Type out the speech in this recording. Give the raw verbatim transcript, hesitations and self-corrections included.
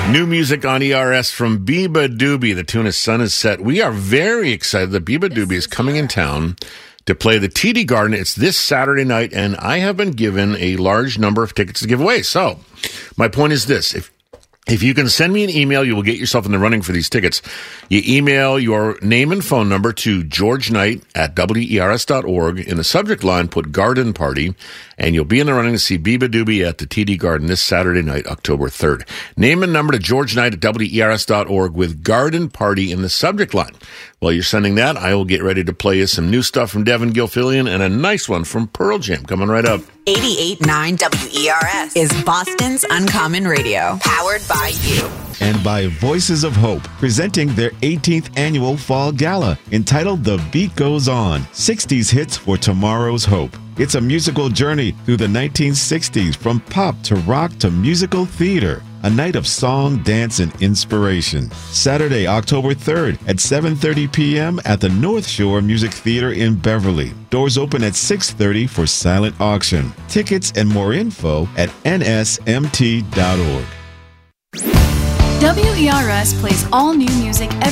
New music on E R S from Biba Doobie. The tune is Sun is Set. We are very excited that Biba Doobie is coming in town to play the T D Garden. It's this Saturday night, and I have been given a large number of tickets to give away. So my point is this. If If you can send me an email, you will get yourself in the running for these tickets. You email your name and phone number to George Knight at W E R S dot org. In the subject line, put Garden Party, and you'll be in the running to see Biba Doobie at the T D Garden this Saturday night, October third. Name and number to George Knight at W E R S dot org with Garden Party in the subject line. While you're sending that, I will get ready to play you some new stuff from Devin Gilfillian and a nice one from Pearl Jam coming right up. eighty-eight point nine W E R S is Boston's Uncommon Radio, powered by you. And by Voices of Hope, presenting their eighteenth annual Fall Gala, entitled The Beat Goes On, sixties hits for tomorrow's hope. It's a musical journey through the nineteen sixties, from pop to rock to musical theater. A night of song, dance, and inspiration. Saturday, October third at seven thirty p.m. at the North Shore Music Theater in Beverly. Doors open at six thirty for silent auction. Tickets and more info at N S M T dot org. W E R S plays all new music every